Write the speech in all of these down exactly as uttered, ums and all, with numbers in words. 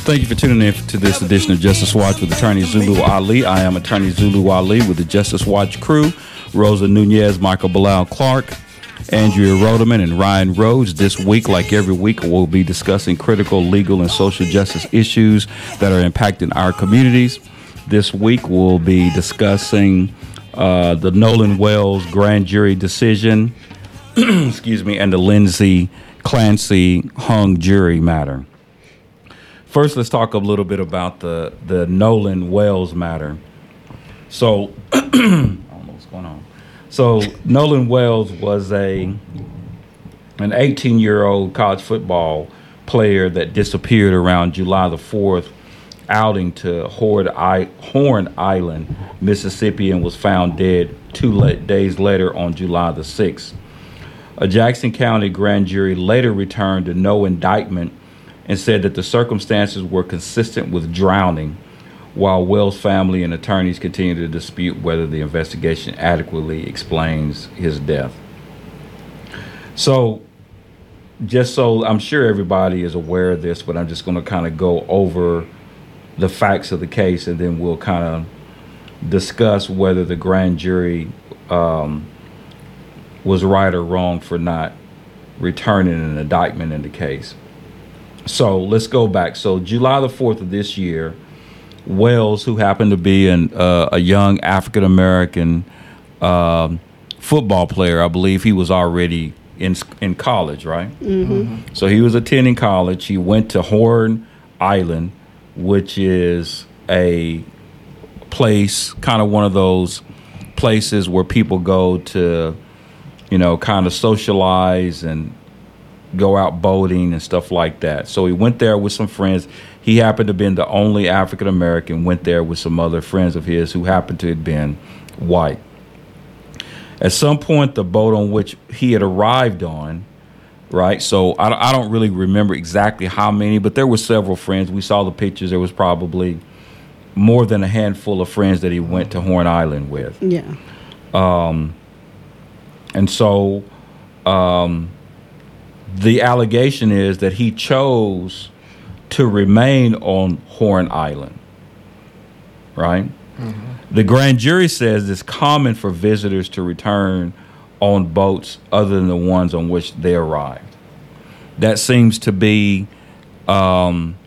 Thank you for tuning in to this edition of Justice Watch with Attorney Zulu Ali. I am Attorney Zulu Ali with the Justice Watch crew, Rosa Nunez, Michael Bilal Clark, Andrea Rodeman, and Ryan Rhodes. This week, like every week, we'll be discussing critical legal and social justice issues that are impacting our communities. This week, we'll be discussing uh, the Nolan Wells grand jury decision, excuse me, and the Lindsay Clancy hung jury matter. First, let's talk a little bit about the, the Nolan Wells matter. So, I don't know what's going on. So, Nolan Wells was a an eighteen-year-old college football player that disappeared around July the fourth, outing to Horn, I, Horn Island, Mississippi, and was found dead two le- days later on July the sixth. A Jackson County grand jury later returned a no indictment and said that the circumstances were consistent with drowning, while Wells' family and attorneys continue to dispute whether the investigation adequately explains his death. So, just so I'm sure everybody is aware of this, but I'm just going to kind of go over the facts of the case, and then we'll kind of discuss whether the grand jury um, was right or wrong for not returning an indictment in the case. So let's go back. So July the fourth of this year, Wells, who happened to be an, uh, a young African-American um, football player, I believe he was already in in college, right? Mm-hmm. Mm-hmm. So he was attending college. He went to Horn Island, which is a place, kind of one of those places where people go to, you know, kind of socialize and go out boating and stuff like that. So he went there with some friends. He happened to have been the only African American, went there with some other friends of his who happened to have been white. At some point, the boat on which he had arrived on, right? So I, I don't really remember exactly how many, but there were several friends. We saw the pictures. There was probably more than a handful of friends that he went to Horn Island with. Yeah. Um, and so um, the allegation is that he chose to remain on Horn Island, right? Mm-hmm. The grand jury says it's common for visitors to return on boats other than the ones on which they arrived. That seems to be, um,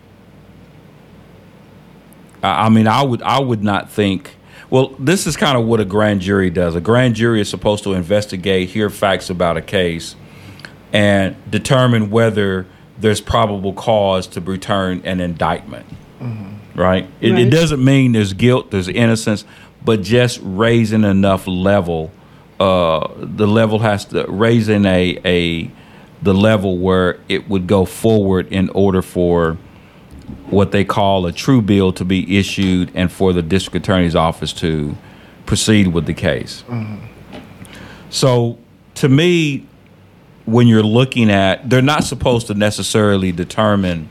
I, I mean, I would I would not think. Well, this is kind of what a grand jury does. A grand jury is supposed to investigate, hear facts about a case, and determine whether there's probable cause to return an indictment, mm-hmm. right? It, right? It doesn't mean there's guilt, there's innocence, but just raising enough level. Uh, the level has to raising a a the level where it would go forward in order for what they call a true bill to be issued and for the district attorney's office to proceed with the case. Mm-hmm. So, to me, when you're looking at, they're not supposed to necessarily determine,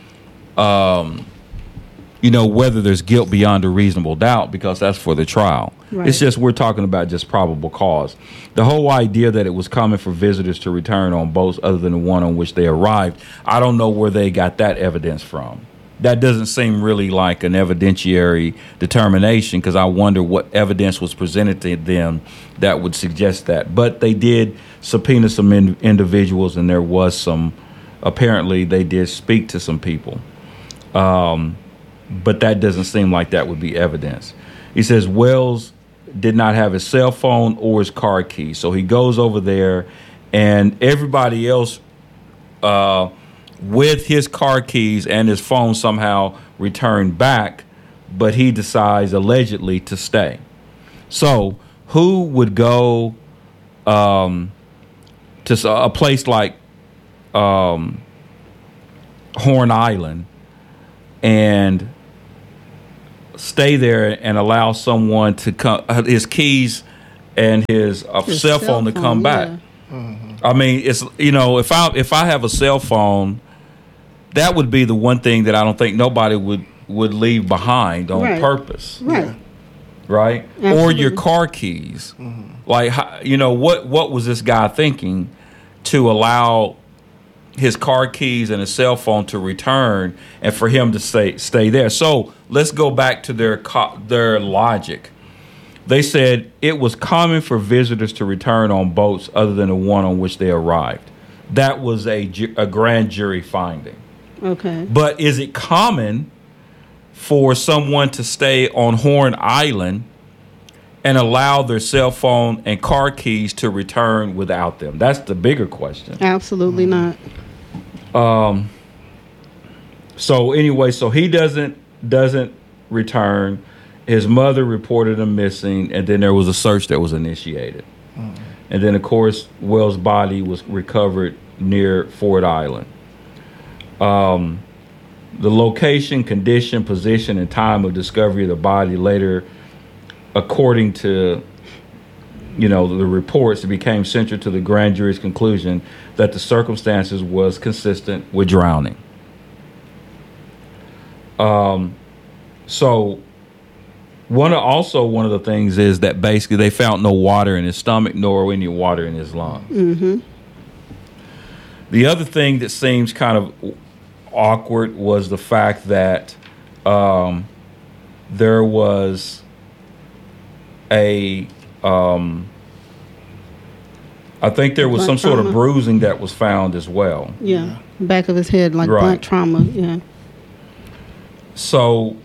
um, you know, whether there's guilt beyond a reasonable doubt, because that's for the trial. Right. It's just we're talking about just probable cause. The whole idea that it was common for visitors to return on boats other than the one on which they arrived, I don't know where they got that evidence from. That doesn't seem really like an evidentiary determination, because I wonder what evidence was presented to them that would suggest that. But they did subpoena some in, individuals, and there was some, apparently they did speak to some people. Um, but that doesn't seem like that would be evidence. He says Wells did not have his cell phone or his car key. So he goes over there, and everybody else uh, with his car keys and his phone somehow returned back, but he decides allegedly to stay. So who would go um, to a place like um, Horn Island and stay there and allow someone to come, his keys and his, uh, his cell, phone, phone to come yeah. back? Mm-hmm. I mean, it's, you know, if I if I have a cell phone, that would be the one thing that I don't think nobody would, would leave behind on right. purpose. Right. Right? Absolutely. Or your car keys. Mm-hmm. Like, you know, what what was this guy thinking to allow his car keys and his cell phone to return, and for him to stay stay there. So let's go back to their co- their logic. They said it was common for visitors to return on boats other than the one on which they arrived. That was a, ju- a grand jury finding. Okay. But is it common for someone to stay on Horn Island and allow their cell phone and car keys to return without them? That's the bigger question. Absolutely not. Um. So anyway, so he doesn't doesn't return. His mother reported him missing, and then there was a search that was initiated. Mm. And then, of course, Wells' body was recovered near Ford Island. Um, the location, condition, position, and time of discovery of the body later, according to, you know, the reports, it became central to the grand jury's conclusion that the circumstances was consistent with drowning. Um, so one of, also one of the things is that basically they found no water in his stomach nor any water in his lungs. Mm-hmm. The other thing that seems kind of awkward was the fact that um, there was a, um, I think there was Blunt some trauma. sort of bruising that was found as well. Yeah, back of his head, like Right. blunt trauma. Yeah. So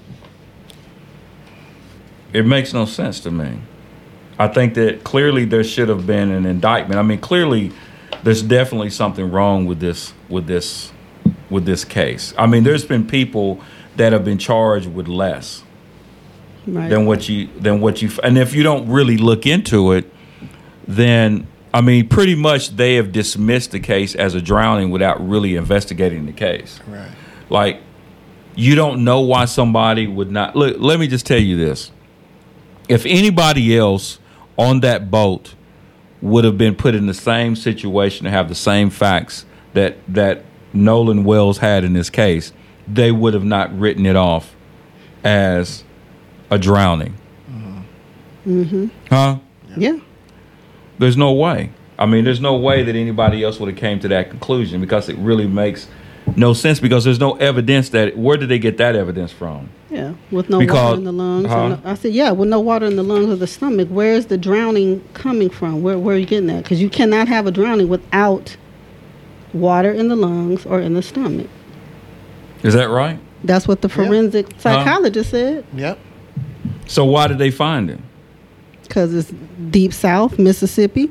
it makes no sense to me. I think that clearly there should have been an indictment. I mean, clearly there's definitely something wrong with this with this with this case. I mean, there's been people that have been charged with less Right. than what you than what you and if you don't really look into it, then I mean, pretty much they have dismissed the case as a drowning without really investigating the case. Right. Like, you don't know why somebody would not look. Let me just tell you this: if anybody else on that boat would have been put in the same situation to have the same facts that that Nolan Wells had in this case, they would have not written it off as a drowning. Mm-hmm. Huh? Yeah. There's no way. I mean, there's no way that anybody else would have came to that conclusion, because it really makes no sense, because there's no evidence that, where did they get that evidence from? Yeah, with no Because- water in the lungs. huh? or no- I said, yeah, with no water in the lungs or the stomach. Where is the drowning coming from? Where Where are you getting that? Because you cannot have a drowning without water in the lungs or in the stomach. Is that right? That's what the forensic psychologist said. Yep. So why did they find him? Because it's deep south, Mississippi.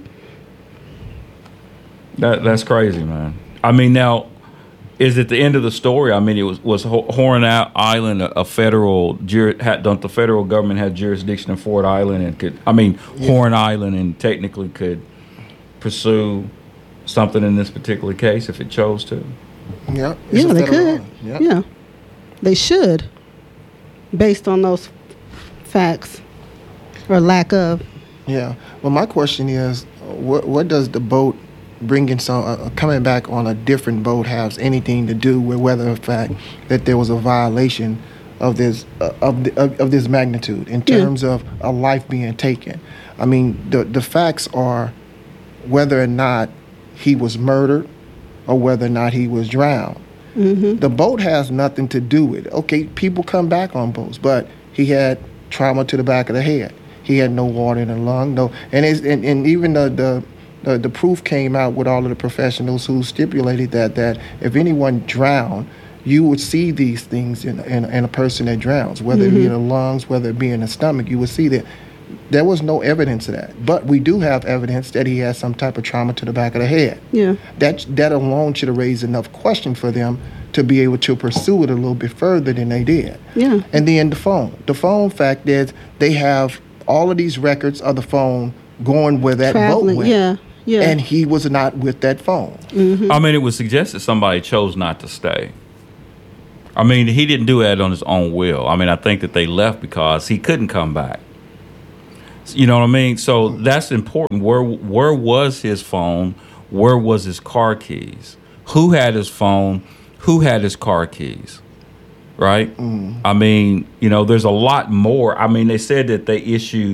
That that's crazy, man. I mean, now, is it the end of the story? I mean, it was was Ho- Horn Island a, a federal jur- had don't the federal government have jurisdiction in Ford Island and could I mean Yeah. Horn Island and technically could pursue something in this particular case if it chose to? Yep. It's Yeah, a they federal could. law. Yep. Yeah, they should, based on those facts or lack of. Yeah. Well, my question is, what what does the boat bringing some uh, coming back on a different boat has anything to do with whether the fact that there was a violation of this uh, of, the, of of this magnitude in Yeah. terms of a life being taken? I mean, the the facts are whether or not he was murdered or whether or not he was drowned. Mm-hmm. The boat has nothing to do with it. Okay, people come back on boats, but he had trauma to the back of the head. He had no water in the lung, no, and it's, and, and even the, the the the proof came out with all of the professionals who stipulated that that if anyone drowned, you would see these things in in, in a person that drowns, whether it be in the lungs, whether it be in the stomach, you would see that. There was no evidence of that, but we do have evidence that he had some type of trauma to the back of the head. Yeah. That that alone should have raised enough question for them to be able to pursue it a little bit further than they did. Yeah. And then the phone. The phone fact is they have all of these records of the phone going where that Traveling. boat went. Yeah. Yeah. And he was not with that phone. I mean, it would suggest that somebody chose not to stay. I mean, he didn't do that on his own will. I mean, I think that they left because he couldn't come back. You know what I mean? So that's important. Where where was his phone? Where was his car keys? Who had his phone? Who had his car keys? Right? I mean, you know, there's a lot more. I mean, they said that they issued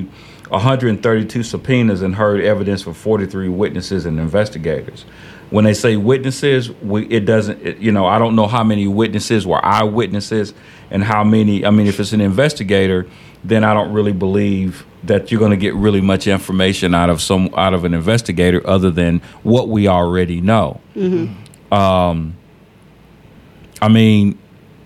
one hundred thirty-two subpoenas and heard evidence from forty-three witnesses and investigators. When they say witnesses, we, it doesn't, it, you know, I don't know how many witnesses were eyewitnesses and how many, I mean, if it's an investigator, then I don't really believe that you're going to get really much information out of some, out of an investigator other than what we already know. Mm-hmm. Um, I mean,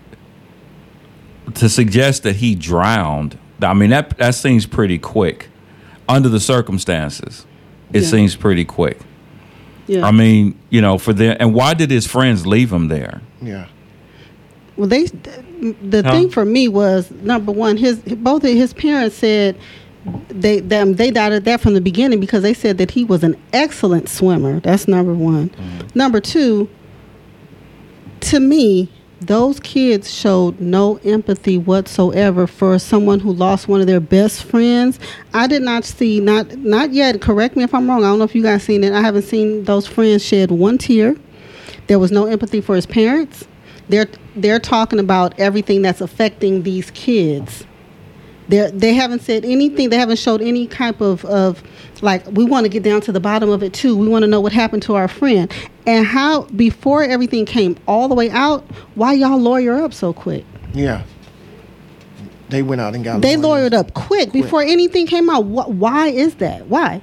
to suggest that he drowned, I mean, that, that seems pretty quick. Under the circumstances, it Yeah. seems pretty quick. Yeah. I mean, you know, for them, and why did his friends leave him there? Yeah. Well, they the Huh? thing for me was, number one, his both of his parents said they them they doubted that from the beginning because they said that he was an excellent swimmer. That's number one. Mm-hmm. Number two, to me, those kids showed no empathy whatsoever for someone who lost one of their best friends. I did not see, not not yet, correct me if I'm wrong, I don't know if you guys seen it, I haven't seen those friends shed one tear. There was no empathy for his parents. They're they're talking about everything that's affecting these kids. They they haven't said anything. They haven't showed any type of, of like, we want to get down to the bottom of it too. We want to know what happened to our friend. And how, before everything came all the way out, why y'all lawyer up so quick? Yeah. They went out and got They lawyers. lawyered up quick, Quick. before anything came out. Wh- Why is that? Why?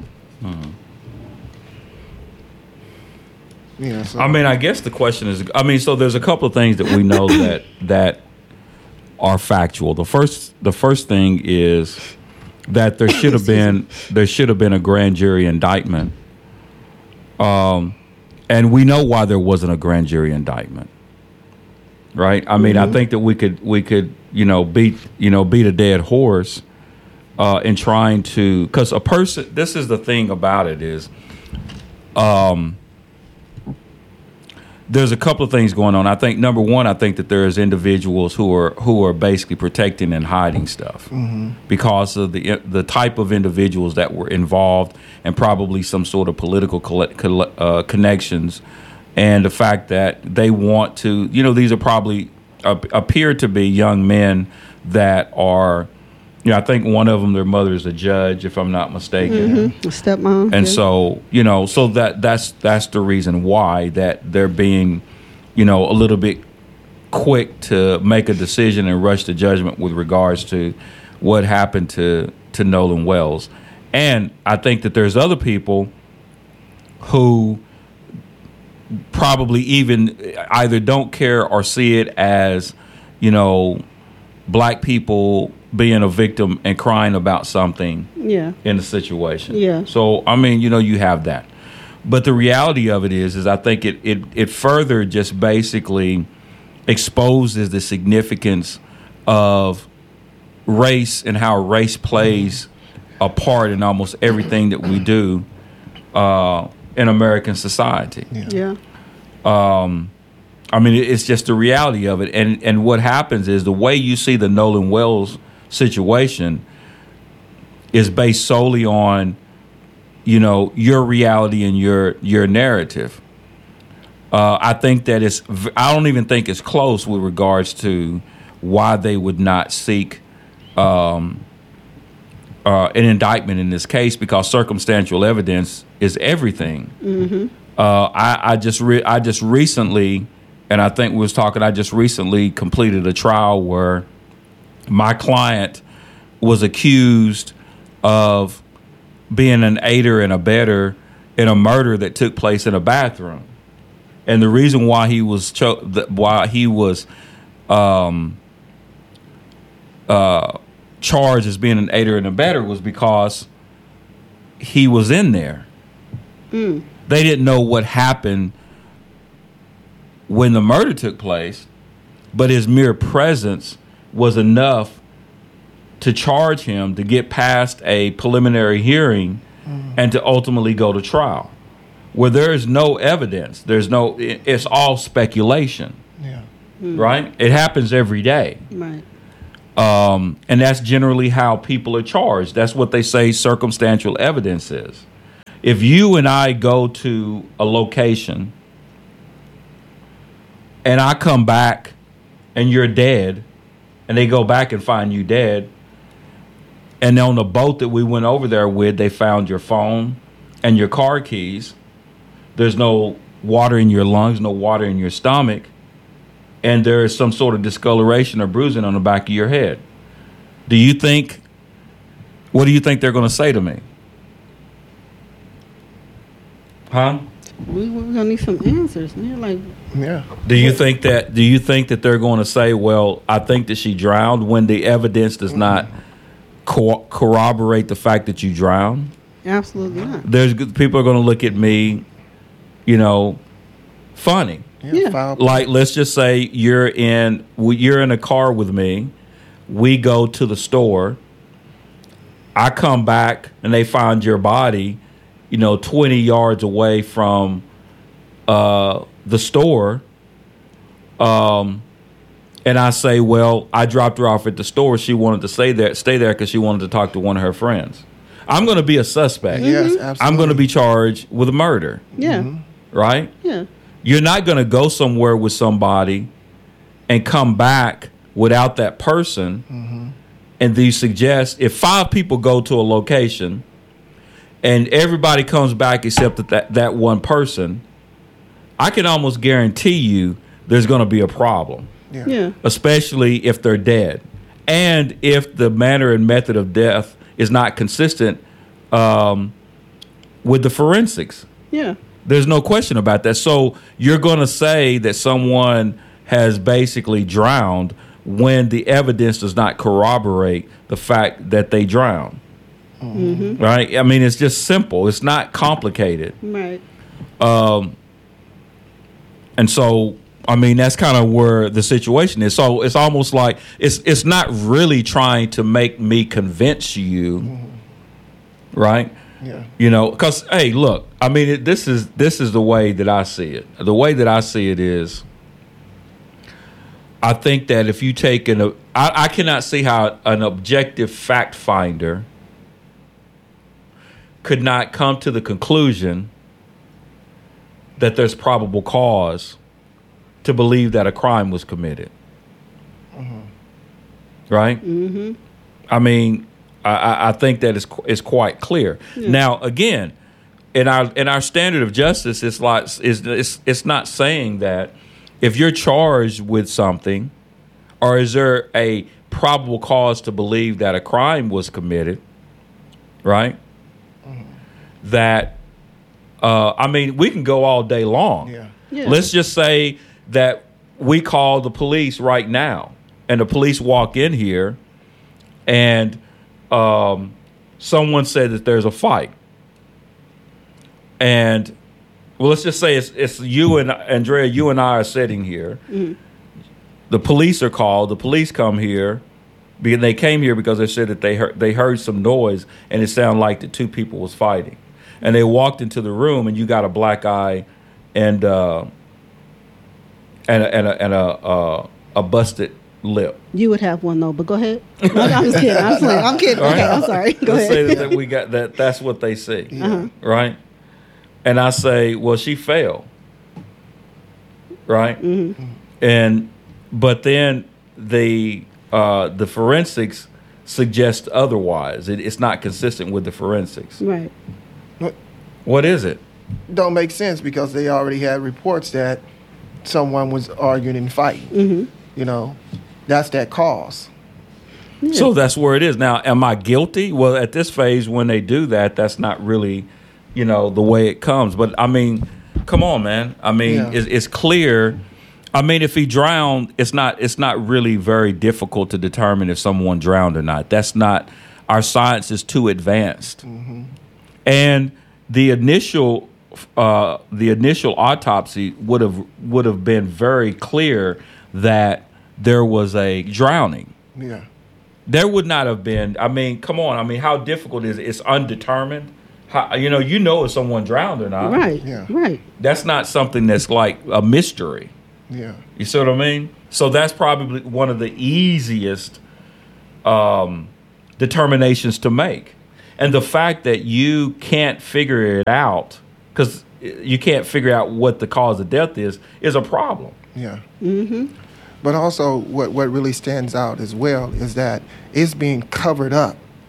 Yeah, so, I mean, I guess the question is, I mean, so there's a couple of things that we know that that are factual. The first, the first thing is that there should have been there should have been a grand jury indictment. Um, and we know why there wasn't a grand jury indictment, right? I mean, I think that we could we could you know beat you know beat a dead horse uh, in trying to, because a person. This is the thing about it is. Um, There's a couple of things going on. I think number one, I think that there's individuals who are who are basically protecting and hiding stuff mm-hmm. because of the the type of individuals that were involved and probably some sort of political coll- coll- uh, connections, and the fact that they want to, you know, these are probably uh, appear to be young men that are, you know, I think one of them, their mother is a judge, if I'm not mistaken. Mm-hmm. A stepmom. And yeah. so, you know, so that that's that's the reason why that they're being, you know, a little bit quick to make a decision and rush to judgment with regards to what happened to to Nolan Wells. And I think that there's other people who probably even either don't care or see it as, you know, black people being a victim and crying about something Yeah. in the situation. Yeah. So, I mean, you know, you have that. But the reality of it is, is I think it, it, it further just basically exposes the significance of race and how race plays a part in almost everything that we do uh, in American society. Yeah. I mean, it- it's just the reality of it. And and what happens is the way you see the Nolan Wells situation is based solely on, you know, your reality and your your narrative. Uh, I think that it's, v- I don't even think it's close with regards to why they would not seek um, uh, an indictment in this case, because circumstantial evidence is everything. Mm-hmm. Uh, I, I just re- I just recently, and I think we was talking, I just recently completed a trial where my client was accused of being an aider and abettor in a murder that took place in a bathroom. And the reason why he was cho- the, why he was um, uh, charged as being an aider and abettor was because he was in there. Mm. They didn't know what happened when the murder took place, but his mere presence was enough to charge him to get past a preliminary hearing mm. and to ultimately go to trial. Where there is no evidence, there's no, it- it's all speculation, Yeah. right? It happens every day. Right. Um, and that's generally how people are charged. That's what they say circumstantial evidence is. If you and I go to a location and I come back and you're dead, and they go back and find you dead, And on the boat that we went over there with, they found your phone and your car keys. There's no water in your lungs, no water in your stomach, and there is some sort of discoloration or bruising on the back of your head. Do you think, what do you think they're going to say to me? Huh? We, we're gonna need some answers. And they're like, Yeah. Do you think that, do you think that they're going to say, well, I think that she drowned, when the evidence does not co- corroborate the fact that you drowned? absolutely not. There's people are going to look at me, you know, funny. Yeah. Yeah. Foul play. Like, let's just say you're in you're in a car with me. We go to the store. I come back and they find your body, you know, twenty yards away from uh, the store. Um, and I say, well, I dropped her off at the store. She wanted to stay there, stay there because she wanted to talk to one of her friends. I'm going to be a suspect. Yes, absolutely. I'm going to be charged with murder, Yeah, right? yeah, You're not going to go somewhere with somebody and come back without that person. Mm-hmm. And you suggest if five people go to a location and everybody comes back except that, that, that one person, I can almost guarantee you there's going to be a problem, Yeah. yeah, especially if they're dead. And if the manner and method of death is not consistent um, with the forensics. yeah, There's no question about that. So you're going to say that someone has basically drowned when the evidence does not corroborate the fact that they drowned. mm-hmm. Right? I mean, it's just simple. It's not complicated. right. And so, I mean, that's kind of where the situation is. So it's almost like it's it's not really trying to make me convince you, right? Yeah. You know, because hey, look, I mean, it, this is this is the way that I see it. The way that I see it is, I think that if you take an, I, I cannot see how an objective fact finder could not come to the conclusion that there's probable cause to believe that a crime was committed. Right? Mm-hmm. I mean, I- I, I think that is is quite clear. Now, again, in our in our standard of justice, it's like is it's it's not saying that if you're charged with something, or is there a probable cause to believe that a crime was committed, right? That uh, I mean, we can go all day long. Yeah. Yeah. Let's just say that we call the police right now, and the police walk in here, and um, someone said that there's a fight. And, well, let's just say it's, it's you and Andrea, you and I are sitting here. Mm-hmm. The police are called. The police come here. be- They came here because they said that they heard, they heard some noise, and it sounded like the two people was fighting. And they walked into the room, and you got a black eye and uh, and a, and a, and a, uh, a busted lip. You would have one though, but go ahead. No, I'm just kidding. I'm playing. I'm kidding. All Okay, right. I'm sorry. Go Let's say ahead. that, that we got that. That's what they see, Uh-huh. right? And I say, well, she fell, right? Mm-hmm. And but then the uh, the forensics suggest otherwise. It, it's not consistent with the forensics. Right. What is it? Don't make sense because they already had reports that someone was arguing and fighting. Mm-hmm. You know, that's that cause. Yeah. So that's where it is. Now, am I guilty? Well, at this phase, when they do that, that's not really, you know, the way it comes. But I mean, come on, man. I mean, Yeah. it's, it's clear. I mean, if he drowned, it's not. It's not really very difficult to determine if someone drowned or not. That's not. Our science is too advanced, and the initial, uh, the initial autopsy would have would have been very clear that there was a drowning. Yeah. There would not have been. I mean, come on. I mean, how difficult is it? It's undetermined. How, you know, you know if someone drowned or not. Right. Yeah. Right. That's not something that's like a mystery. Yeah. You see what I mean? So that's probably one of the easiest um, determinations to make. And the fact that you can't figure it out, because you can't figure out what the cause of death is, is a problem. Yeah. Mm-hmm. But also, what, what really stands out as well is that it's being covered up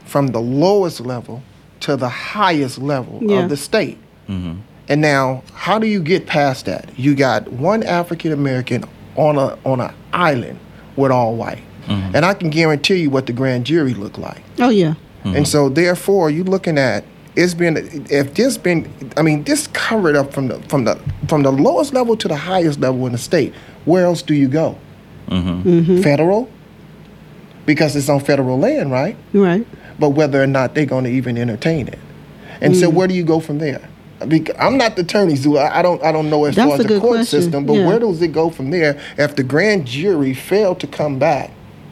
from the lowest level to the highest level Yeah. of the state. And now, how do you get past that? You got one African American on a on an island with all white, and I can guarantee you what the grand jury looked like. Oh yeah. And so, therefore, you're looking at it's been if this been I mean this covered up from the from the from the lowest level to the highest level in the state. Where else do you go? Mm-hmm. Federal, because it's on federal land, right? Right. But whether or not they're going to even entertain it, and so where do you go from there? Because I'm not the attorney, so I I don't I don't know as That's far a as the good court question. system. But Yeah. where does it go from there if the grand jury failed to come back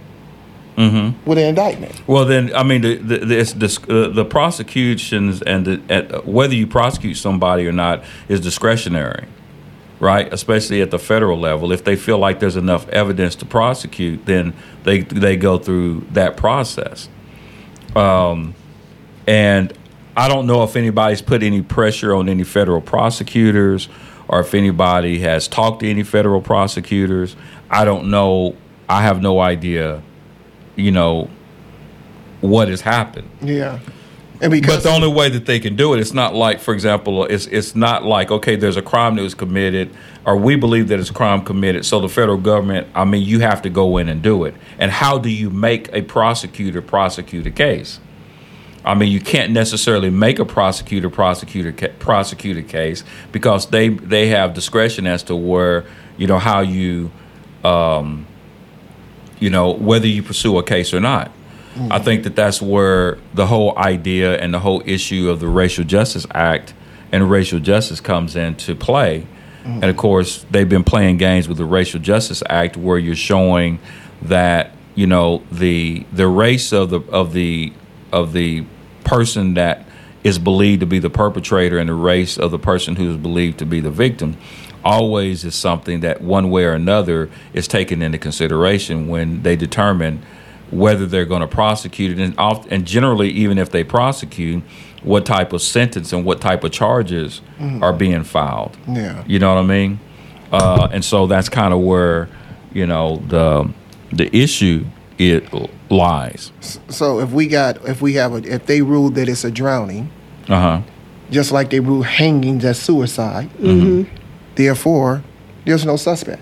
Mm-hmm. with an indictment? Well, then, I mean, the the the, the, uh, the prosecutions and the, at, whether you prosecute somebody or not is discretionary, right? Especially at the federal level. If they feel like there's enough evidence to prosecute, then they they go through that process. Um, and I don't know if anybody's put any pressure on any federal prosecutors or if anybody has talked to any federal prosecutors. I don't know. I have no idea, you know, what has happened. Yeah, and because But the only way that they can do it, it's not like, for example, it's it's not like, okay, there's a crime that was committed, or we believe that it's a crime committed, so the federal government, I mean, you have to go in and do it. And how do you make a prosecutor prosecute a case? I mean, you can't necessarily make a prosecutor prosecute a, ca- prosecute a case because they they have discretion as to where, you know, how you, um, you know, whether you pursue a case or not. Mm-hmm. I think that that's where the whole idea and the whole issue of the Racial Justice Act and racial justice comes into play. Mm-hmm. And of course, they've been playing games with the Racial Justice Act where you're showing that, you know, the the race of the of the of the person that is believed to be the perpetrator and the race of the person who is believed to be the victim always is something that one way or another is taken into consideration when they determine whether they're going to prosecute it, and oft, and generally even if they prosecute, what type of sentence and what type of charges mm. are being filed. Yeah, you know what I mean. Uh, and so that's kind of where, you know, the the issue it lies. So if we got if we have a if they rule that it's a drowning, uh huh, just like they rule hangings as suicide, Mm-hmm. therefore there's no suspect.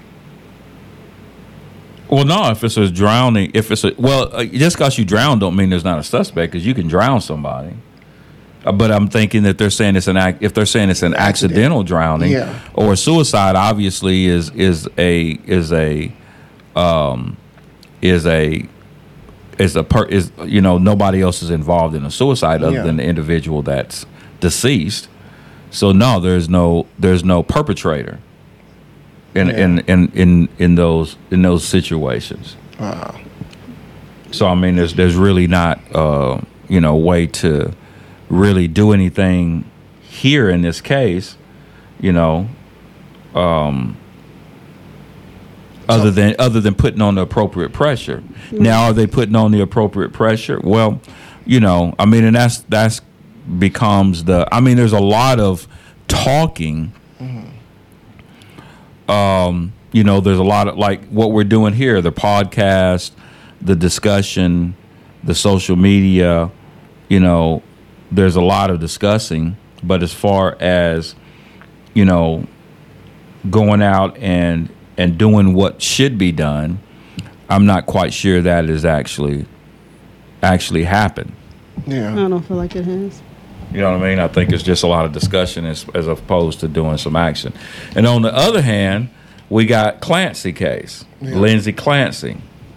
Well, no, if it's a drowning, if it's a well, uh, just because you drown don't mean there's not a suspect, because you can drown somebody. Uh, but I'm thinking that they're saying it's an act. If they're saying it's an Accident. accidental drowning, Yeah. or suicide, obviously is is a is a um is a is a per is you know nobody else is involved in a suicide other Yeah. than the individual that's deceased. So no, there's no there's no perpetrator in Yeah. in, in in in those in those situations. Wow. So I mean, there's there's really not uh, you know way to really do anything here in this case, you know, um, other than other than putting on the appropriate pressure. Now, are they putting on the appropriate pressure? Well, you know, I mean, and that's that's becomes the. I mean, there's a lot of talking. Um, you know, there's a lot of like what we're doing here, the podcast, the discussion, the social media, you know, there's a lot of discussing, but as far as, you know, going out and and doing what should be done, I'm not quite sure that is actually actually happened. Yeah. I don't feel like it has. You know what I mean? I think it's just a lot of discussion as, as opposed to doing some action. And on the other hand, we got Clancy case, Yeah. Lindsay Clancy.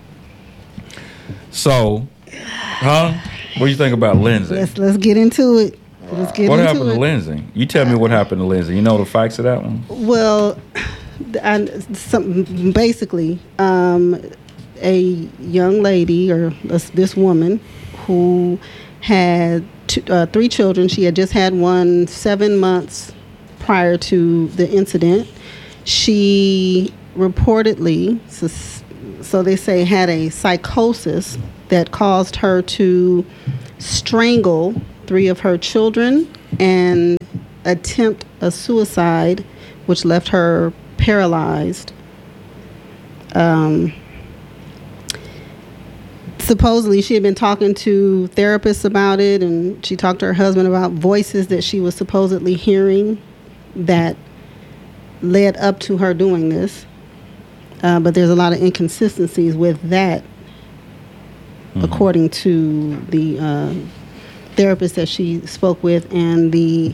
So, huh? What do you think about Lindsay? Let's let's get into it. Let's get What into happened it. to Lindsay? You tell me what happened to Lindsay. You know the facts of that one? Well, I, some, basically, um, a young lady or this, this woman who had two, uh, three children. She had just had one seven months prior to the incident. She reportedly, so, so they say, had a psychosis that caused her to strangle three of her children and attempt a suicide, which left her paralyzed. Um, supposedly she had been talking to therapists about it, and she talked to her husband about voices that she was supposedly hearing that led up to her doing this. Uh, but there's a lot of inconsistencies with that, mm-hmm. according to the uh, therapist that she spoke with and the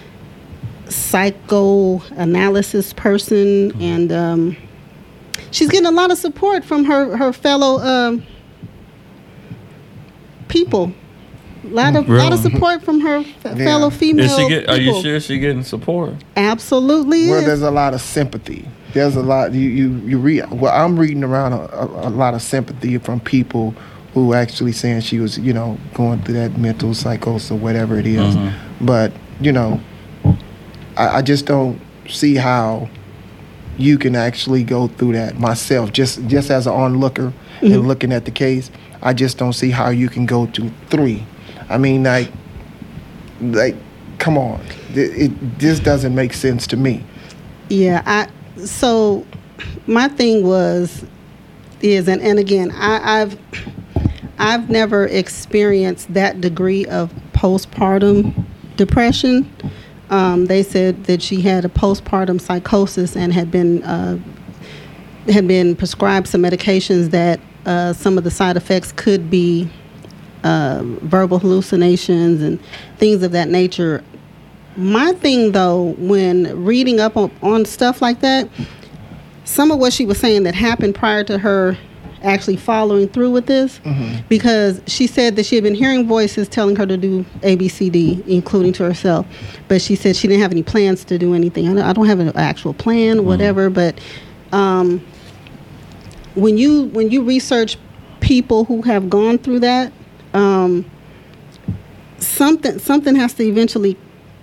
psychoanalysis person. Mm-hmm. And um, she's getting a lot of support from her, her fellow um, people. A lot of, really? lot of support from her f- yeah. fellow female Is she get, people. Are you sure she's getting support? Absolutely. Well, is. there's a lot of sympathy. There's a lot you you, you read. Well, I'm reading around a, a, a lot of sympathy from people who actually saying she was, you know, going through that mental psychosis or whatever it is. Mm-hmm. But you know, I, I just don't see how you can actually go through that myself. Just just as an onlooker mm-hmm. and looking at the case, I just don't see how you can go to three. I mean, like, like, come on, it, it this doesn't make sense to me. Yeah, I. So, my thing was, is and, and again, I, I've, I've never experienced that degree of postpartum depression. Um, they said that she had a postpartum psychosis and had been uh, had been prescribed some medications that uh, some of the side effects could be uh, verbal hallucinations and things of that nature. My thing, though, when reading up on, on stuff like that, some of what she was saying that happened prior to her actually following through with this, mm-hmm. because she said that she had been hearing voices telling her to do A, B, C, D, including to herself, but she said she didn't have any plans to do anything. I don't, I don't have an actual plan, mm-hmm. whatever, but um, when you when you research people who have gone through that, um, something something has to eventually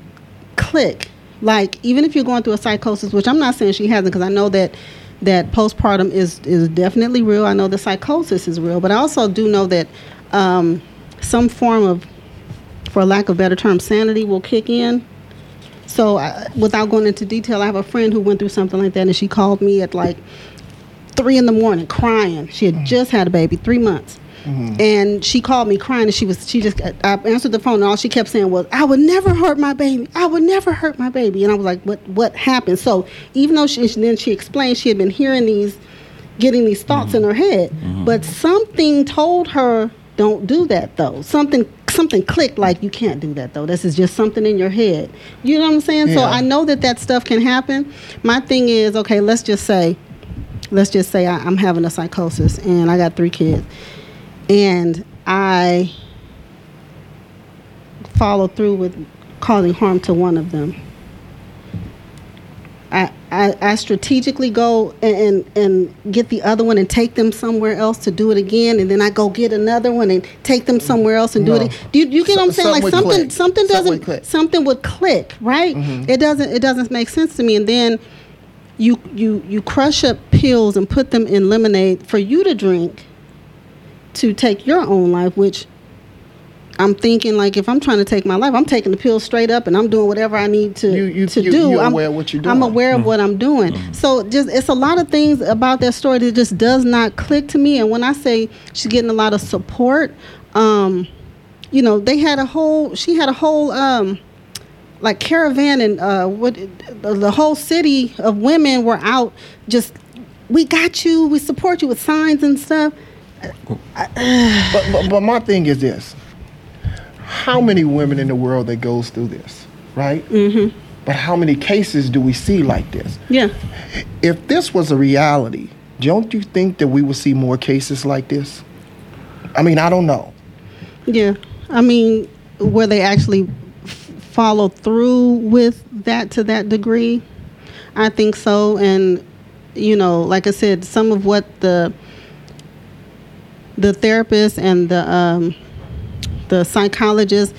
click. Like, even if you're going through a psychosis, which I'm not saying she hasn't, because I know that that postpartum is is definitely real. I know the psychosis is real, but I also do know that um, some form of, for lack of a better term, sanity will kick in. So I, without going into detail, I have a friend who went through something like that, and she called me at like three in the morning crying. She had mm-hmm. just had a baby, three months. Mm-hmm. And she called me crying, and she was she just I answered the phone, and all she kept saying was, "I would never hurt my baby. I would never hurt my baby." And I was like, "What what happened?" So even though she then she explained she had been hearing these, getting these thoughts mm-hmm. in her head, mm-hmm. but something told her, "Don't do that, though." Something something clicked, like, "You can't do that, though. This is just something in your head." You know what I'm saying? Yeah. So I know that that stuff can happen. My thing is, okay, let's just say, let's just say I, I'm having a psychosis, and I got three kids. And I follow through with causing harm to one of them. I, I, I strategically go and, and and get the other one and take them somewhere else to do it again, and then I go get another one and take them somewhere else and do no. it. Do you, you get so, what I'm saying? Like something click. something doesn't something, something would click, right? Mm-hmm. It doesn't it doesn't make sense to me. And then you you you crush up pills and put them in lemonade for you to drink, to take your own life, which I'm thinking, like, if I'm trying to take my life, I'm taking the pills straight up and I'm doing whatever I need to, you, you, to you, do. You're I'm aware of what you're doing. I'm aware mm-hmm. of what I'm doing. Mm-hmm. So just it's a lot of things about that story that just does not click to me. And when I say she's getting a lot of support, um, you know, they had a whole, she had a whole, um, like, caravan, and uh, what the whole city of women were out just, "We got you, we support you," with signs and stuff. but, but but my thing is this: how many women in the world that goes through this, right? Mm-hmm. But how many cases do we see like this? Yeah. If this was a reality, don't you think that we would see more cases like this? I mean, I don't know. Yeah, I mean, where they actually f- follow through with that to that degree, I think so. And you know, like I said, some of what the the therapist and the um, the psychologist,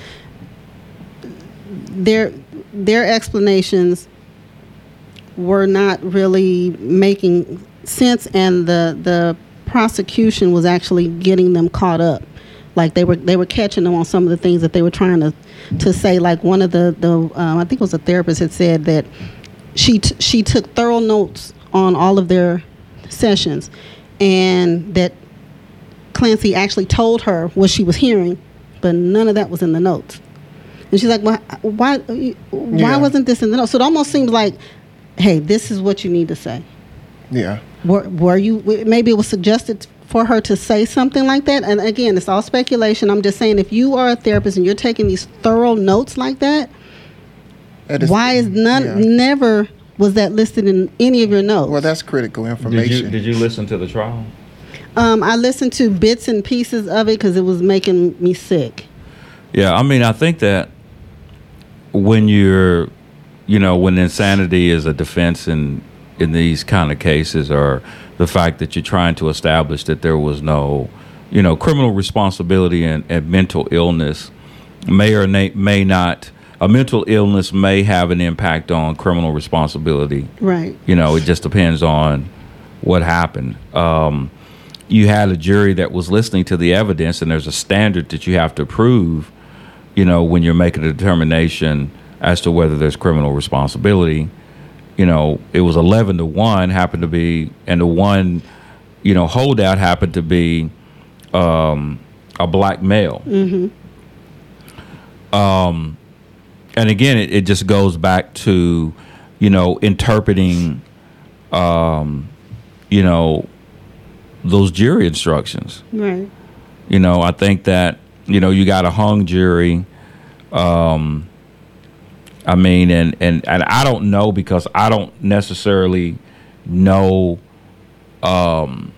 their their explanations were not really making sense, and the the prosecution was actually getting them caught up. Like they were they were catching them on some of the things that they were trying to to say. Like one of the the um, I think it was a therapist had said that she t- she took thorough notes on all of their sessions, and that Clancy actually told her what she was hearing, but none of that was in the notes. And she's like, well, why, why Yeah. wasn't this in the notes? So it almost seems like, hey, this is what you need to say. Yeah. Were, were you, maybe it was suggested for her to say something like that. And again, it's all speculation. I'm just saying, if you are a therapist and you're taking these thorough notes like that, That is- why is none, yeah. never was that listed in any of your notes? Well, that's critical Did you information. did you listen to the trial? Um, I listened to bits and pieces of it because it was making me sick. Yeah, I mean, I think that when you're, you know, when insanity is a defense in in these kind of cases, or the fact that you're trying to establish that there was no, you know, criminal responsibility and, and mental illness may or na- may not, a mental illness may have an impact on criminal responsibility. Right. You know, it just depends on what happened. Um, you had a jury that was listening to the evidence, and there's a standard that you have to prove, you know, when you're making a determination as to whether there's criminal responsibility. You know, it was eleven to one happened to be, and the one, you know, holdout happened to be um, a black male. Mm-hmm. Um, and again, it, it just goes back to, you know, interpreting, um, you know, those jury instructions. Right. You know, I think that, you know, you got a hung jury. Um, I mean, and, and, and I don't know, because I don't necessarily know. Um,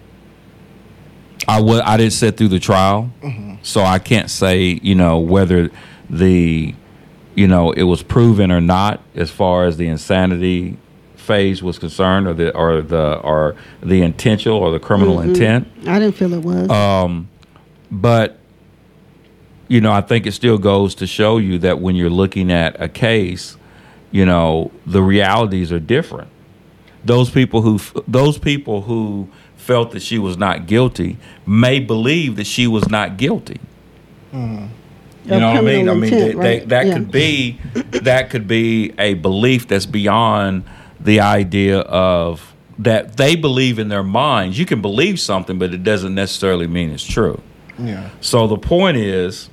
I w- I didn't sit through the trial, Mm-hmm. so I can't say, you know, whether the, you know, it was proven or not as far as the insanity phase was concerned, or the or the or the intentional or the criminal Mm-mm. intent. I didn't feel it was. Um, but, you know, I think it still goes to show you that when you're looking at a case, you know, the realities are different. Those people who those people who felt that she was not guilty may believe that she was not guilty. Mhm. You know what I mean? I mean, Intent, they, they, right? that Yeah. could be that could be a belief that's beyond the idea of that they believe in their minds. You can believe something, but it doesn't necessarily mean it's true. Yeah. So the point is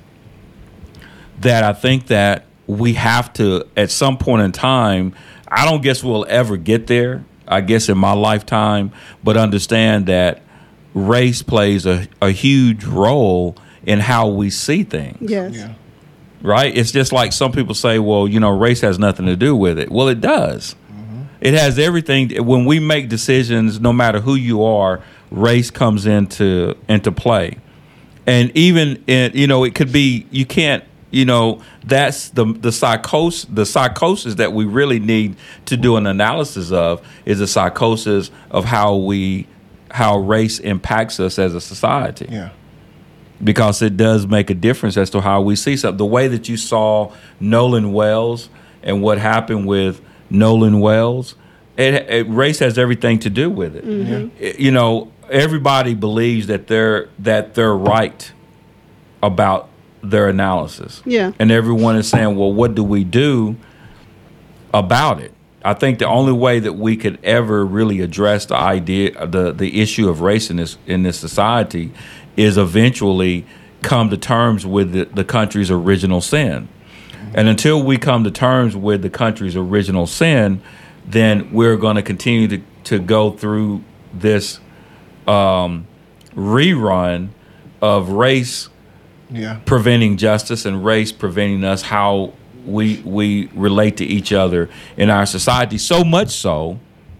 that I think that we have to, at some point in time, I don't guess we'll ever get there, I guess in my lifetime, but understand that race plays a, a huge role in how we see things. Yes. Yeah. Right? It's just like some people say, well, you know, race has nothing to do with it. Well, it does. It has everything. When we make decisions, no matter who you are, race comes into into play. And even in, you know, it could be, you can't, you know, that's the the psychosis the psychosis that we really need to do an analysis of, is a psychosis of how we how race impacts us as a society. Yeah. Because it does make a difference as to how we see something. The way that you saw Nolan Wells and what happened with Nolan Wells, it, it, race has everything to do with it. Mm-hmm. It- You know, everybody believes that they're that they're right about their analysis. Yeah. And everyone is saying, well, what do we do about it? I think the only way that we could ever really address the idea, the the issue of race in this in this society, is eventually come to terms with the, the country's original sin. And until we come to terms with the country's original sin, then we're going to continue to, to go through this um, rerun of race Yeah. preventing justice and race preventing us how we we relate to each other in our society. So much so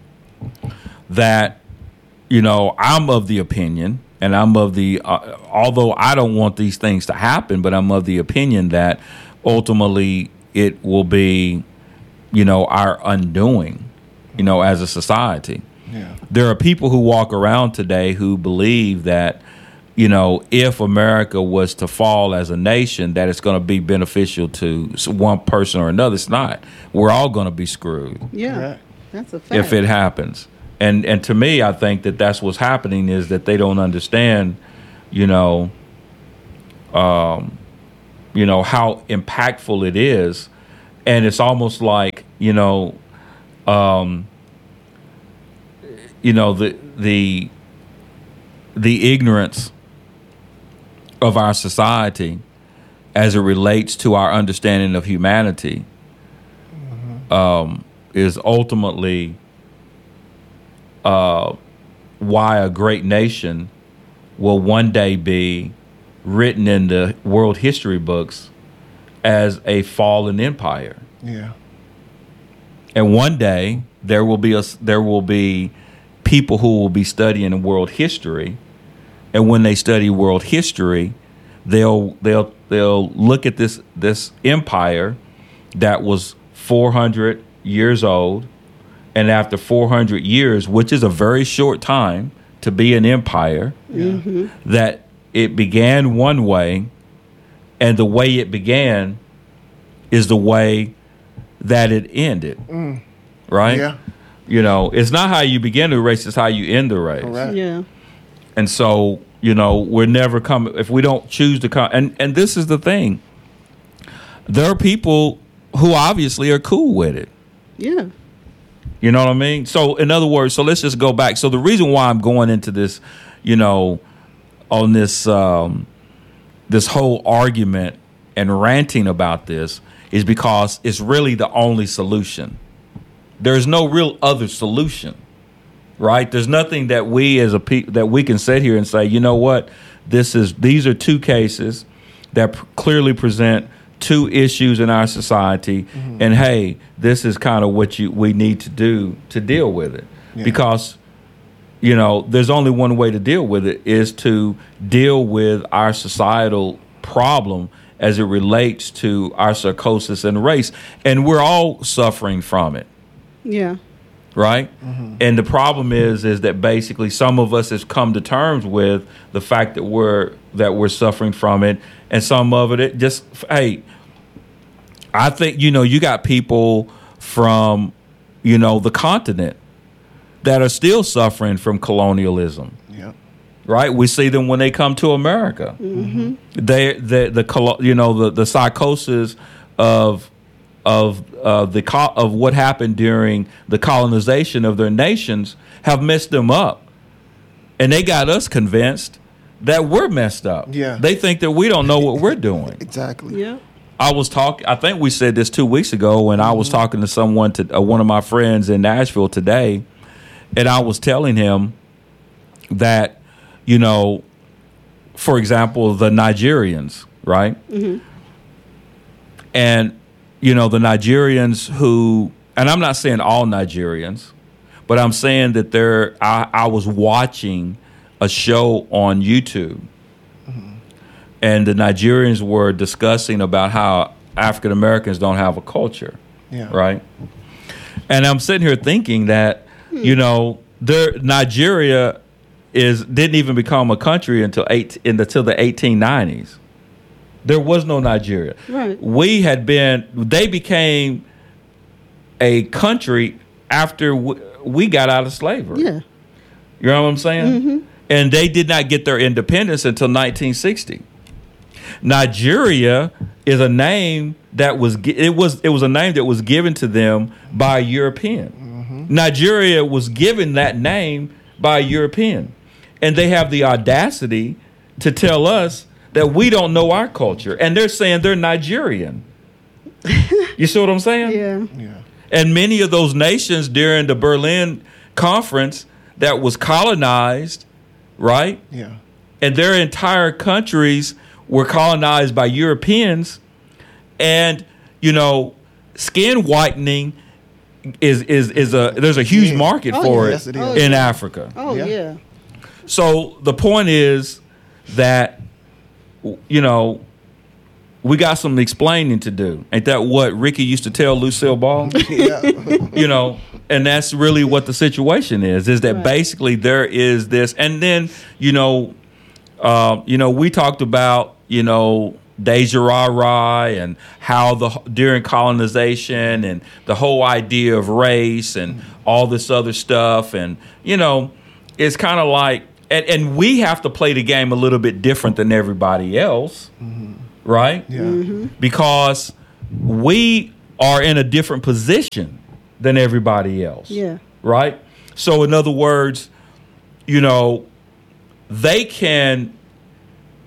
that, you know, I'm of the opinion, and I'm of the, uh, although I don't want these things to happen, but I'm of the opinion that ultimately it will be, you know, our undoing, you know, as a society. Yeah. There are people who walk around today who believe that, you know, if America was to fall as a nation, that it's going to be beneficial to one person or another. It's not. We're all going to be screwed Yeah. Right. That's a fact. if it happens. And and to me, I think that that's what's happening, is that they don't understand, you know, um, you know, how impactful it is. And it's almost like, you know, um, you know, the the the ignorance of our society as it relates to our understanding of humanity mm-hmm. um, is ultimately uh, why a great nation will one day be written in the world history books as a fallen empire. Yeah. And one day there will be a, there will be people who will be studying world history, and when they study world history, they'll they'll they'll look at this this empire that was four hundred years old, and after four hundred years, which is a very short time to be an empire, mm-hmm. that it began one way, and the way it began is the way that it ended. Mm. Right? Yeah. You know, it's not how you begin the race, it's how you end the race. Correct. Yeah. And so, you know, we're never coming, if we don't choose to come, and, and this is the thing. There are people who obviously are cool with it. Yeah. You know what I mean? So, in other words, so let's just go back. So the reason why I'm going into this, you know, on this, um, this whole argument and ranting about this is because it's really the only solution. There's no real other solution, right? There's nothing that we as a pe- that we can sit here and say, you know what, this is these are two cases that p- clearly present two issues in our society, mm-hmm. and hey, this is kind of what you we need to do to deal with it, yeah. because you know there's only one way to deal with it is to deal with our societal problem as it relates to our psychosis and race, and we're all suffering from it. Yeah. Right? Mm-hmm. And the problem is is that basically some of us has come to terms with the fact that we're that we're suffering from it, and some of it, it just hey, I think you know you got people from you know the continent that are still suffering from colonialism. Yeah. Right? We see them when they come to America. Mm-hmm. They the the you know the the psychosis of of uh, the co- of what happened during the colonization of their nations have messed them up, and they got us convinced that we're messed up. Yeah, they think that we don't know what we're doing. Exactly. Yeah. I was talking. I think we said this two weeks ago when mm-hmm. I was talking to someone to uh, one of my friends in Nashville today, and I was telling him that you know, for example, the Nigerians, right, mm-hmm. and you know, the Nigerians who, and I'm not saying all Nigerians, but I'm saying that there, I, I was watching a show on YouTube, mm-hmm. and the Nigerians were discussing about how African Americans don't have a culture, yeah. right? And I'm sitting here thinking that, hmm. you know, there, Nigeria is didn't even become a country until eight in the, until the eighteen nineties. There was no Nigeria. Right. We had been, they became a country after we got out of slavery. Yeah. You know what I'm saying? Mm-hmm. And they did not get their independence until nineteen sixty. Nigeria is a name that was, it was, it was a name that was given to them by a European. Mm-hmm. Nigeria was given that name by a European. And they have the audacity to tell us that we don't know our culture, and they're saying they're Nigerian. You see what I'm saying? Yeah. Yeah. And many of those nations during the Berlin Conference that was colonized, right? Yeah. And their entire countries were colonized by Europeans, and you know, skin whitening is is is a there's a huge yeah. market oh, for yeah. it yes, it is. Oh, in yeah. Africa. Oh Yeah. yeah. So the point is that, you know, we got some explaining to do. Ain't that what Ricky used to tell Lucille Ball? Yeah. You know, and that's really what the situation is, is that Right. basically there is this. And then, you know, uh, you know, we talked about, you know, Deja Ra and how the during colonization and the whole idea of race and all this other stuff. And, you know, it's kind of like, and, and we have to play the game a little bit different than everybody else, mm-hmm. right? Yeah. Mm-hmm. Because we are in a different position than everybody else. Yeah. Right? So in other words, you know, they can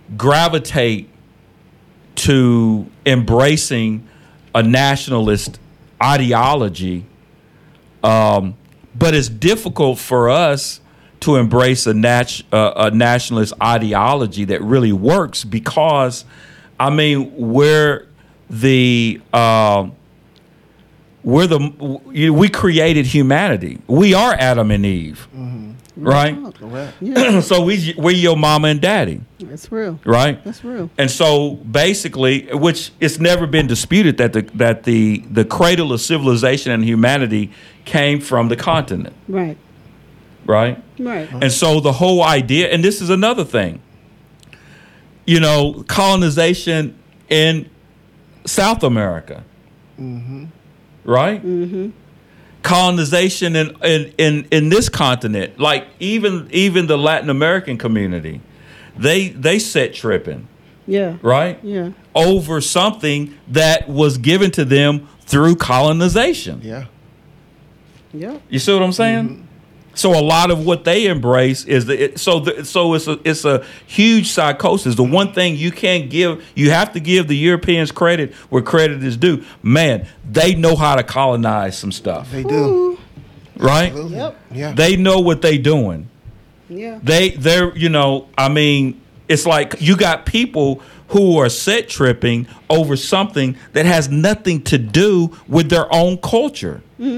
gravitate to embracing a nationalist ideology, um, but it's difficult for us to embrace a, nat- uh, a nationalist ideology that really works because, I mean, we're the uh, we're the we created humanity. We are Adam and Eve, mm-hmm. right? Correct. Yeah, So we we're your mama and daddy, that's real. right? That's real. And so basically, which it's never been disputed that the that the the cradle of civilization and humanity came from the continent, Right. right? Right. And so the whole idea, and this is another thing, you know, colonization in South America, mm-hmm. right? Mm-hmm. Colonization in, in, in, in this continent, like even even the Latin American community, they they set tripping, Yeah. right? Yeah. Over something that was given to them through colonization. Yeah. Yep. You see what I'm saying? Mm-hmm. So a lot of what they embrace is the it, so the, so it's a it's a huge psychosis. The one thing you can't give, you have to give the Europeans credit where credit is due. Man, they know how to colonize some stuff, They do. right? Absolutely. Yep. Yeah. They know what they doing. Yeah. They they're you know I mean it's like you got people who are set tripping over something that has nothing to do with their own culture.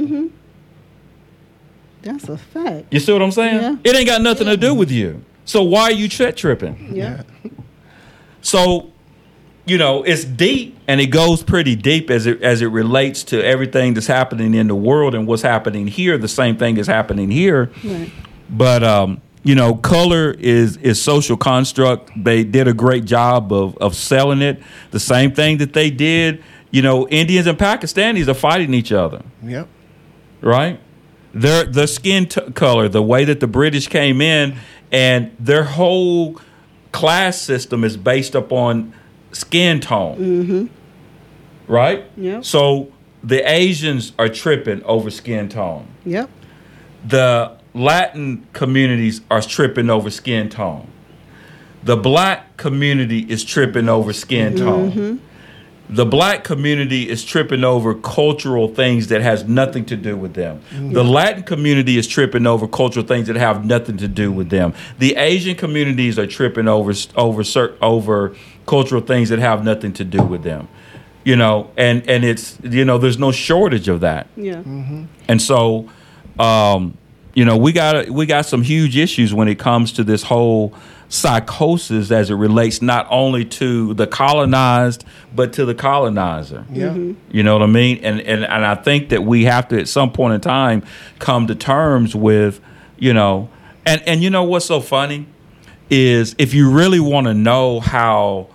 That's a fact. You see what I'm saying? Yeah. It ain't got nothing to do with you. So why are you set tripping? Yeah. So, you know, it's deep and it goes pretty deep as it as it relates to everything that's happening in the world and what's happening here. The same thing is happening here. Right. But um, you know, color is is social construct. They did a great job of of selling it. The same thing that they did, you know, Indians and Pakistanis are fighting each other, Yep. right? Their the skin t- color, the way that the British came in, and their whole class system is based upon skin tone, mm-hmm. right? Yep. So the Asians are tripping over skin tone. Yep. The Latin communities are tripping over skin tone. The black community is tripping over skin tone. Mm-hmm. The black community is tripping over cultural things that has nothing to do with them. Mm-hmm. The Latin community is tripping over cultural things that have nothing to do with them. The Asian communities are tripping over over over cultural things that have nothing to do with them. You know, and and it's you know, there's no shortage of that. Yeah. And so, um, you know, we got we got some huge issues when it comes to this whole psychosis as it relates not only to the colonized but to the colonizer. Yeah. Mm-hmm. You know what I mean? And and and I think that we have to at some point in time come to terms with, you know, and and you know what's so funny is if you really want to know how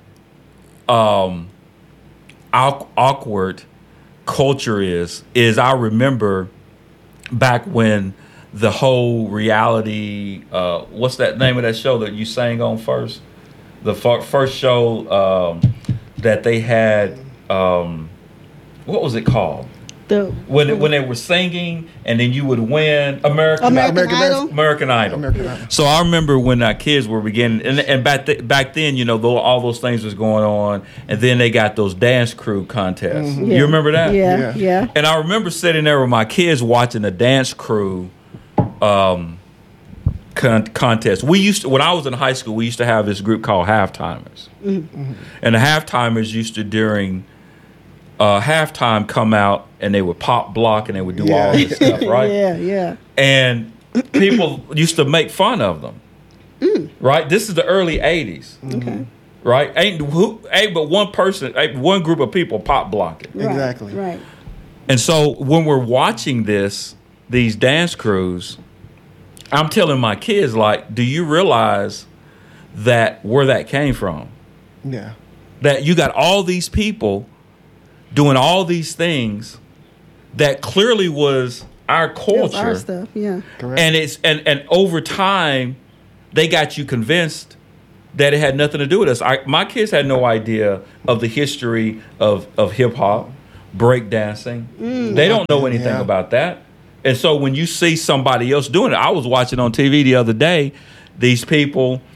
um au- awkward culture is is I remember back when the whole reality, uh, what's that name of that show that you sang on first? The fir- first show um, that they had, um, what was it called? The When it, when they were singing and then you would win American American, American Idol. American Idol. American Idol. So I remember when our kids were beginning, and, and back th- back then, you know, though all those things was going on, and then they got those dance crew contests. Yeah. You remember that? Yeah. Yeah. Yeah. And I remember sitting there with my kids watching the dance crew um, con- contest. We used to, when I was in high school, we used to have this group called Halftimers, mm-hmm. and the Halftimers used to during uh, halftime come out and they would pop block and they would do Yeah. all this stuff, right? Yeah. Yeah. And people used to make fun of them, mm. right? This is the early eighties, Okay. right? Ain't who ain't but one person, ain't one group of people pop blocking. Right, Exactly. Right. And so when we're watching this, these dance crews, I'm telling my kids, like, do you realize that where that came from? Yeah. That you got all these people doing all these things that clearly was our That's culture. our stuff. Yeah. Correct. And it's and, and over time, they got you convinced that it had nothing to do with us. I, my kids had no idea of the history of, of hip hop, break dancing. Mm. They don't know anything Yeah. about that. And so when you see somebody else doing it, I was watching on T V the other day, these people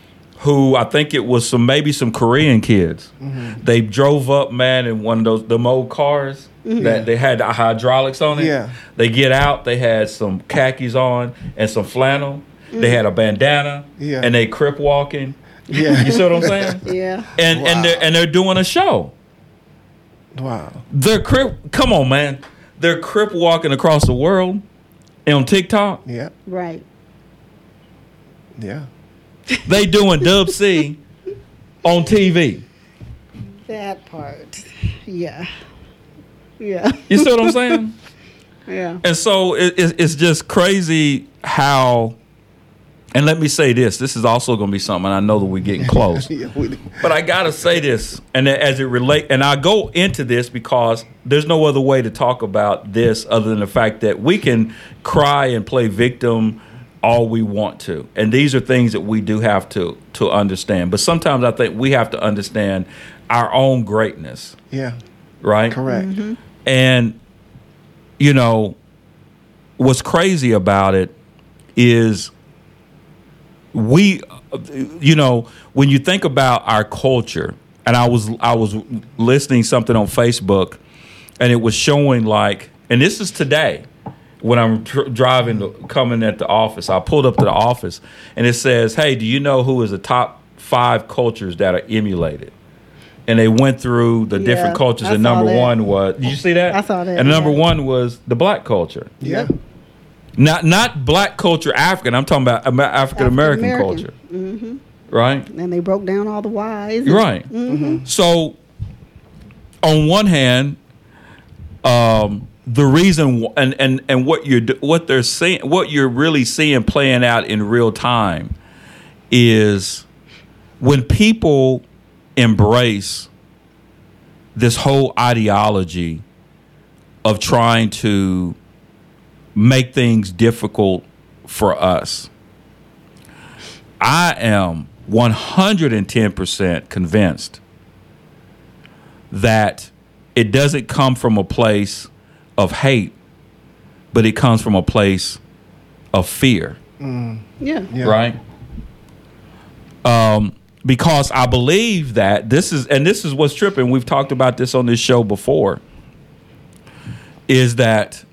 who I think it was some maybe some Korean kids. Mm-hmm. They drove up, man, in one of those them old cars that they had the hydraulics on it. Yeah. They get out, they had some khakis on and some flannel. They had a bandana, Yeah. and they crip walking. Yeah. You see what I'm saying? Yeah. And Wow. and they're and they're doing a show. Wow. They're crip. Come on, man. They're crip walking across the world on TikTok. Yeah. Right. Yeah. They doing Dub C on T V. That part. Yeah. Yeah. You see what I'm saying? Yeah. And so it, it, it's just crazy how. And let me say this. This is also going to be something. And I know that we're getting close. Yeah, we- But I gotta say this, and as it relate, and I go into this because there's no other way to talk about this other than the fact that we can cry and play victim all we want to, and these are things that we do have to to understand. But sometimes I think we have to understand our own greatness, yeah. right? Correct. And you know, what's crazy about it is we, you know, when you think about our culture, and I was I was listening something on Facebook, and it was showing like, and this is today when I'm tr- driving to, coming at the office. I pulled up to the office, and it says, "Hey, do you know who is the top five cultures that are emulated?" And they went through the Yeah, different cultures, I and saw number that. one was, did you see that? I saw that, And number yeah. one was the black culture. Yeah. Not not black culture African. I'm talking about Amer- African American culture, Mm-hmm. right? And they broke down all the whys. You're right. Mm-hmm. So, on one hand, um, the reason w- and, and and what you're do- what they're seeing, what you're really seeing playing out in real time, is when people embrace this whole ideology of trying to make things difficult for us. I am one hundred ten percent convinced that it doesn't come from a place of hate, but it comes from a place of fear, Yeah. Yeah. right? Um, because I believe that this is, and this is what's tripping. We've talked about this on this show before, is that,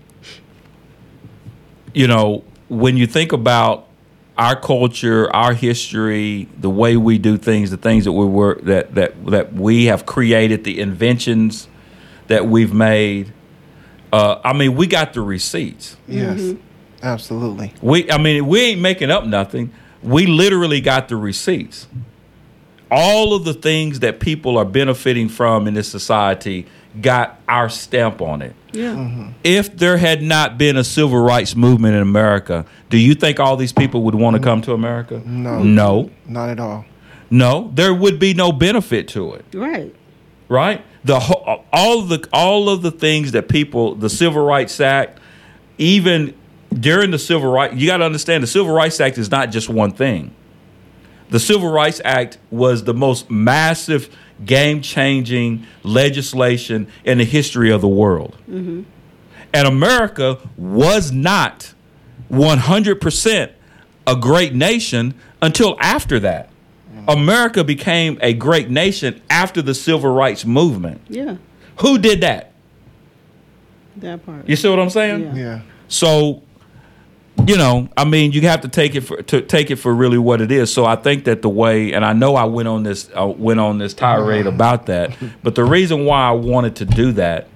you know, when you think about our culture, our history, the way we do things, the things that we were that that that we have created, the inventions that we've made. Uh, I mean, we got the receipts. Yes. Absolutely. We, I mean, we ain't making up nothing. We literally got the receipts. All of the things that people are benefiting from in this society got our stamp on it. Yeah. If there had not been a civil rights movement in America, do you think all these people would want to come to America? No. No. Not at all. No. There would be no benefit to it, Right. right? The whole, all of the all of the things that people, the Civil Rights Act, even during the Civil Rights, you got to understand the Civil Rights Act is not just one thing. The Civil Rights Act was the most massive, game-changing legislation in the history of the world. Mm-hmm. And America was not one hundred percent a great nation until after that. America became a great nation after the Civil Rights Movement. Yeah. Who did that? That part. You see what I'm saying? Yeah. Yeah. So, you know, I mean, you have to take it for to take it for really what it is. So I think that the way, and I know I went on this uh, went on this tirade about that, but the reason why I wanted to do that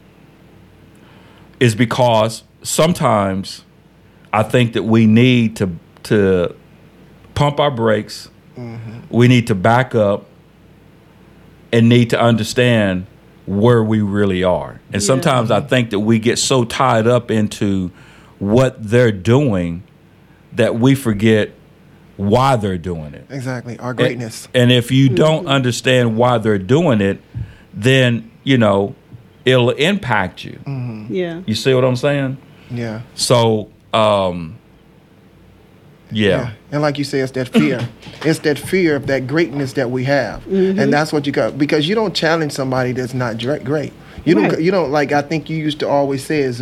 is because sometimes I think that we need to to pump our brakes. We need to back up and need to understand where we really are. And Yeah. sometimes I think that we get so tied up into what they're doing that we forget why they're doing it. Exactly. Our greatness. And, and if you don't understand why they're doing it, then, you know, it'll impact you. Yeah. You see what I'm saying? Yeah. So, um, yeah. And like you say, it's that fear. It's that fear of that greatness that we have. And that's what you got. Because you don't challenge somebody that's not dre- great. You don't, Right. you don't, like I think you used to always say is